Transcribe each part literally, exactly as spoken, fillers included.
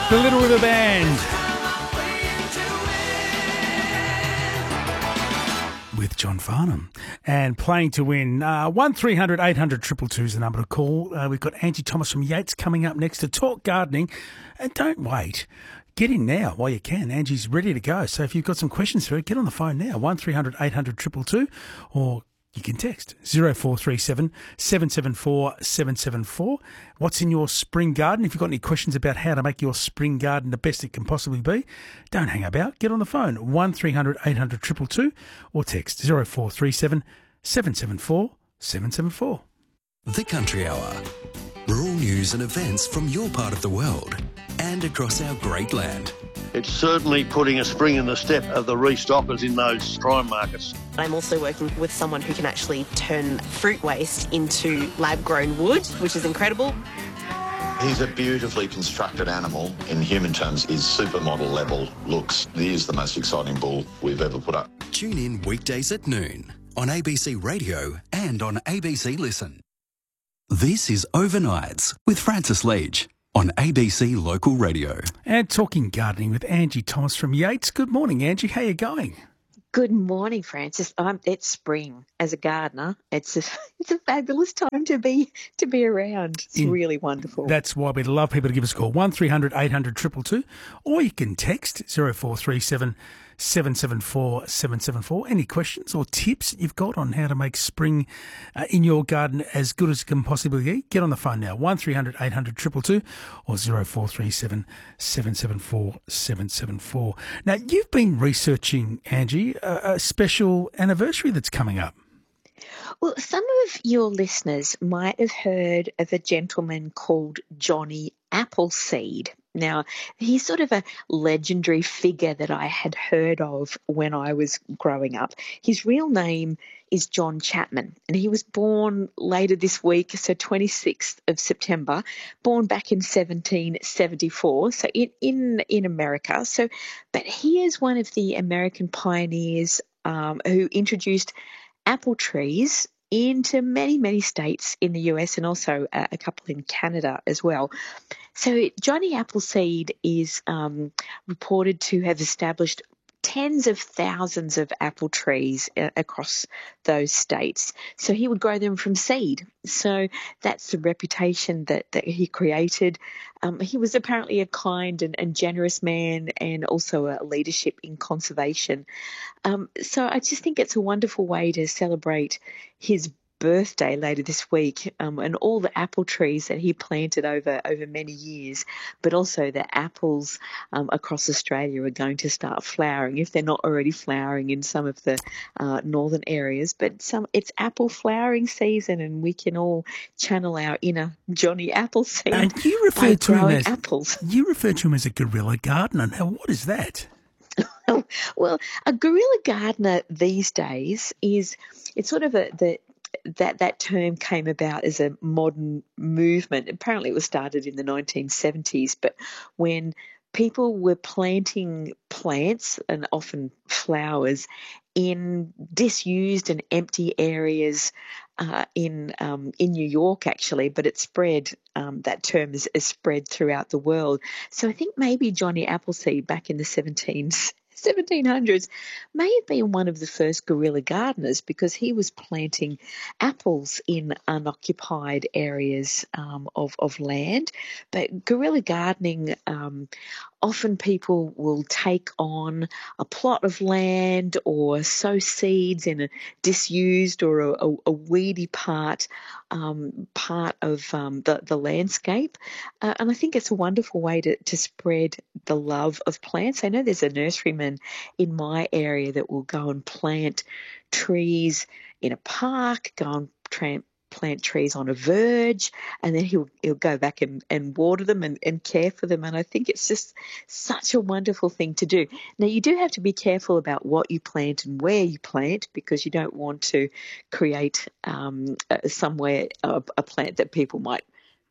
The Little River Band with John Farnham and Playing to Win. Uh, one three hundred eight hundred two two two is the number to call. Uh, we've got Angie Thomas from Yates coming up next to talk gardening. And don't wait. Get in now while you can. Angie's ready to go. So if you've got some questions for her, get on the phone now. one three hundred eight hundred two two two, or you can text zero four three seven seven seven four seven seven four. What's in your spring garden? If you've got any questions about how to make your spring garden the best it can possibly be, don't hang about. Get on the phone, one three hundred eight hundred two two two, or text zero four three seven seven seven four seven seven four. The Country Hour. Rural news and events from your part of the world and across our great land. It's certainly putting a spring in the step of the restockers in those prime markets. I'm also working with someone who can actually turn fruit waste into lab-grown wood, which is incredible. He's a beautifully constructed animal. In human terms, his supermodel level looks. He is the most exciting bull we've ever put up. Tune in weekdays at noon on A B C Radio and on A B C Listen. This is Overnights with Francis Leach on A B C Local Radio. And talking gardening with Angie Thomas from Yates. Good morning, Angie. How are you going? Good morning, Francis. Um, it's spring. As a gardener, it's a, it's a fabulous time to be to be around. It's In, really wonderful. That's why we'd love people to give us a call, one three hundred eight hundred two two two, or you can text zero four three seven seven seven four seven seven four. Any questions or tips you've got on how to make spring uh, in your garden as good as it can possibly be, get on the phone now, one three hundred eight hundred two two two or zero four three seven seven seven four seven seven four. Now, you've been researching, Angie, a, a special anniversary that's coming up. Well, some of your listeners might have heard of a gentleman called Johnny Appleseed. Now, he's sort of a legendary figure that I had heard of when I was growing up. His real name is John Chapman, and he was born later this week, so twenty-sixth of September, born back in seventeen seventy-four, so in, in, in America. So, but he is one of the American pioneers um, who introduced apple trees into many, many states in the U S and also a, a couple in Canada as well. So Johnny Appleseed is um, reported to have established tens of thousands of apple trees uh, across those states. So he would grow them from seed. So that's the reputation that, that he created. Um, he was apparently a kind and, and generous man and also a leadership in conservation. Um, so I just think it's a wonderful way to celebrate his birthday later this week, um, and all the apple trees that he planted over over many years, but also the apples um, across Australia are going to start flowering if they're not already flowering in some of the uh, northern areas. But some it's apple flowering season, and we can all channel our inner Johnny Appleseed. And you refer to him as apples. You refer to him as a guerrilla gardener. Now, what is that? Well, a guerrilla gardener these days is it's sort of a the that that term came about as a modern movement. Apparently it was started in the nineteen seventies, but when people were planting plants and often flowers in disused and empty areas uh, in um, in New York, actually, but it spread, um, that term is, is spread throughout the world. So I think maybe Johnny Appleseed back in the seventeens seventeen hundreds may have been one of the first guerrilla gardeners because he was planting apples in unoccupied areas um, of, of land. But guerrilla gardening, um, often people will take on a plot of land or sow seeds in a disused or a, a, a weedy part um, part of um, the, the landscape. Uh, and I think it's a wonderful way to, to spread the love of plants. I know there's a nurseryman in my area that will go and plant trees in a park, go and tra- plant trees on a verge, and then he'll he'll go back and, and water them and, and care for them. And I think it's just such a wonderful thing to do. Now, you do have to be careful about what you plant and where you plant, because you don't want to create um, uh, somewhere a, a plant that people might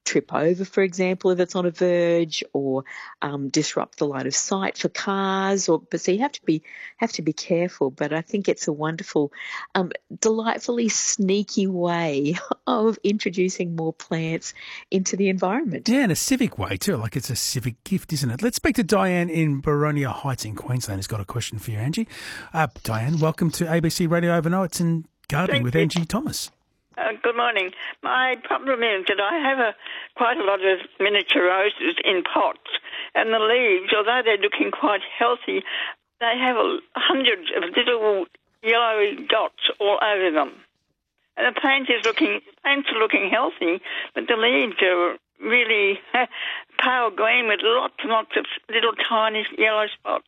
trip over, for example, if it's on a verge, or um, disrupt the line of sight for cars. Or but so you have to be have to be careful. But I think it's a wonderful, um, delightfully sneaky way of introducing more plants into the environment. Yeah, in a civic way too. Like it's a civic gift, isn't it? Let's speak to Diane in Boronia Heights in Queensland, who's got a question for you, Angie. Uh, Diane, welcome to A B C Radio Overnights and Gardening Thank with you. Angie Thomas. Uh, good morning. My problem is that I have a quite a lot of miniature roses in pots, and the leaves, although they're looking quite healthy, they have a, hundreds of little yellowy dots all over them. And the plant is looking, the plants are looking healthy, but the leaves are really pale green with lots and lots of little tiny yellow spots.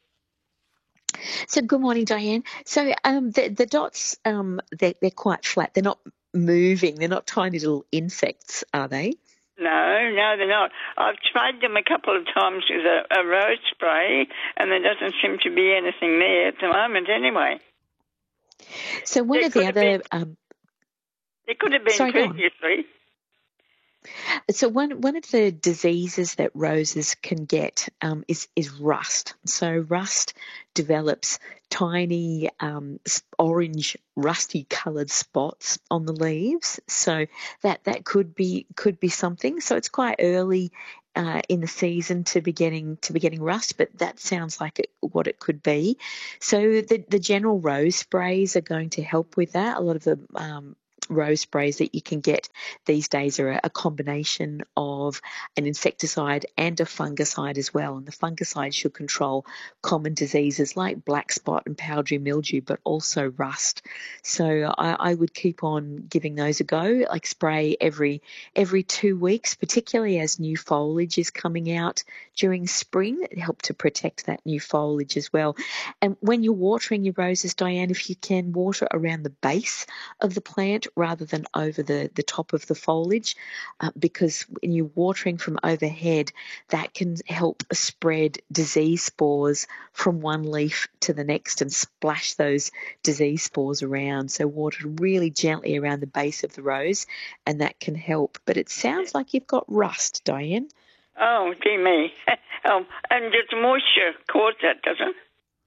So good morning, Diane. So um, the, the dots, um, they're, they're quite flat. They're not moving. They're not tiny little insects, are they? No, no, they're not. I've tried them a couple of times with a, a rose spray, and there doesn't seem to be anything there at the moment anyway. So one There of the could have other... been- Um, It could have been Sorry, go on. previously. So one one of the diseases that roses can get um, is is rust. So rust develops tiny um, s- orange, rusty coloured spots on the leaves. So that that could be could be something. So it's quite early uh, in the season to be getting to be getting rust, but that sounds like it, what it could be. So the the general rose sprays are going to help with that. A lot of the um, rose sprays that you can get these days are a combination of an insecticide and a fungicide as well. And the fungicide should control common diseases like black spot and powdery mildew, but also rust. So I, I would keep on giving those a go, like spray every every two weeks, particularly as new foliage is coming out during spring. It helps to protect that new foliage as well. And when you're watering your roses, Diane, if you can water around the base of the plant rather than over the, the top of the foliage, uh, because when you're watering from overhead, that can help spread disease spores from one leaf to the next and splash those disease spores around. So water really gently around the base of the rose, and that can help. But it sounds like you've got rust, Diane. Oh, gee me. um, and just moisture cause that, doesn't it?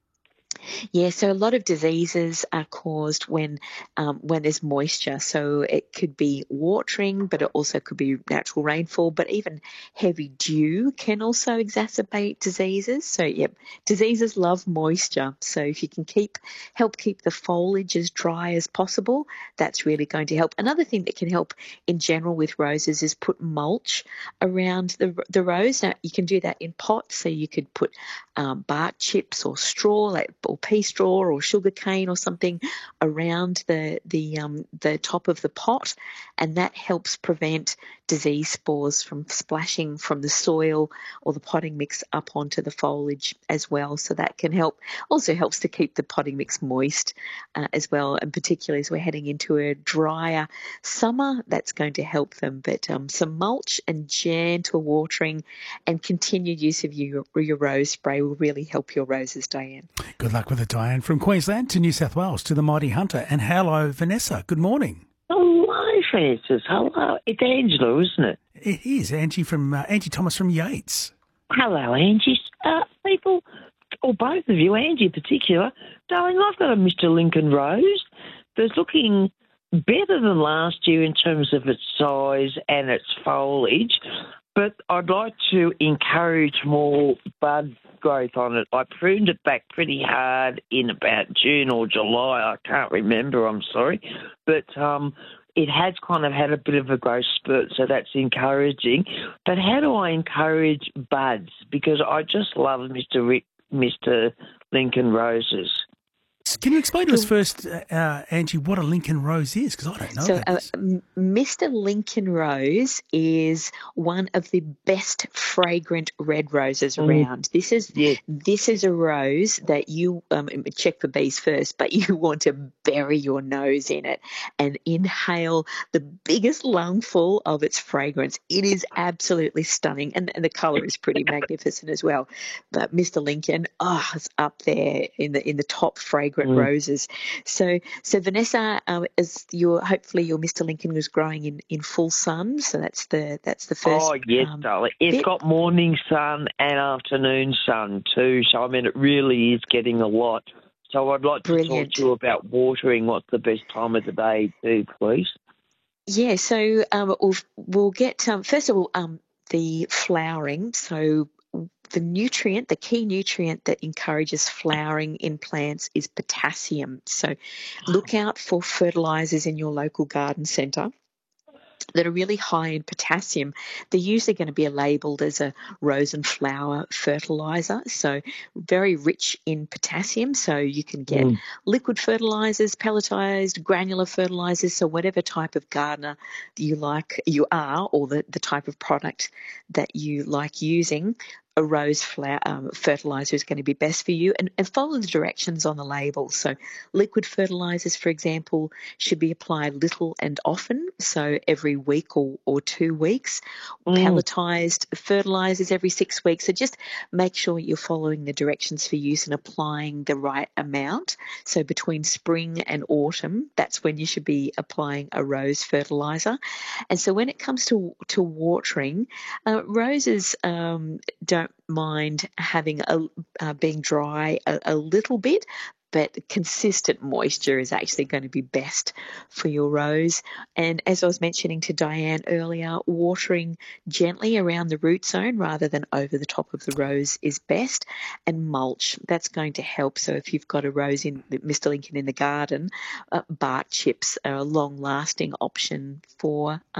Yeah, so a lot of diseases are caused when um, when there's moisture. So it could be watering, but it also could be natural rainfall. But even heavy dew can also exacerbate diseases. So yep, diseases love moisture. So if you can keep help keep the foliage as dry as possible, that's really going to help. Another thing that can help in general with roses is put mulch around the the rose. Now you can do that in pots. So you could put um, bark chips or straw, like or pea straw or sugar cane or something around the the um, the top of the pot, and that helps prevent disease spores from splashing from the soil or the potting mix up onto the foliage as well. So that can help. Also helps to keep the potting mix moist uh, as well, and particularly as we're heading into a drier summer, that's going to help them. But um, some mulch and gentle watering and continued use of your, your rose spray will really help your roses, Diane. Good luck with it, Diane. From Queensland to New South Wales to the Mighty Hunter. And hello, Vanessa. Good morning. Hello, Francis. Hello. It's Angela, isn't it? It is Angie from uh, Angie Thomas from Yates. Hello, Angie. Uh, people, or both of you, Angie in particular, darling, I've got a Mister Lincoln Rose that's looking better than last year in terms of its size and its foliage, but I'd like to encourage more bud growth on it. I pruned it back pretty hard in about June or July. I can't remember, I'm sorry. But um, it has kind of had a bit of a growth spurt, so that's encouraging. But how do I encourage buds? Because I just love Mister Rick, Mister Lincoln Roses. Can you explain to us first, uh, Angie, what a Lincoln Rose is? Because I don't know So that. uh, m- Mister Lincoln Rose is one of the best fragrant red roses Mm. around. This is Yes. this is a rose that you um, check for bees first, but you want to bury your nose in it and inhale the biggest lungful of its fragrance. It is absolutely stunning, and, and the colour is pretty magnificent as well. But Mister Lincoln, oh, it's up there in the in the top fragrant favourite Mm. roses. So, so Vanessa, um, is your hopefully your Mister Lincoln was growing in, in full sun. So that's the that's the first. Oh, yes, um, darling. It's bit. got morning sun and afternoon sun too. So, I mean, it really is getting a lot. So I'd like to Brilliant. talk to you about watering. What's the best time of the day too, please? Yeah, so um, we'll, we'll get, um, first of all, um, the flowering. So the nutrient, the key nutrient that encourages flowering in plants is potassium. So look out for fertilisers in your local garden centre that are really high in potassium. They're usually going to be labelled as a rose and flower fertiliser, so very rich in potassium. So you can get Mm. liquid fertilisers, pelletised, granular fertilisers, so whatever type of gardener you like, you are, or the, the type of product that you like using, a rose flower um, fertiliser is going to be best for you, and, and follow the directions on the label. So liquid fertilisers, for example, should be applied little and often, so every week or, or two weeks. Mm. Pelletised fertilisers every six weeks. So just make sure you're following the directions for use and applying the right amount. So between spring and autumn, that's when you should be applying a rose fertiliser. And so when it comes to, to watering, uh, roses um, don't mind having a uh, being dry a, a little bit, but consistent moisture is actually going to be best for your rose. And as I was mentioning to Diane earlier, watering gently around the root zone rather than over the top of the rose is best. And mulch, that's going to help. So if you've got a rose in Mister Lincoln in the garden, uh, bark chips are a long-lasting option for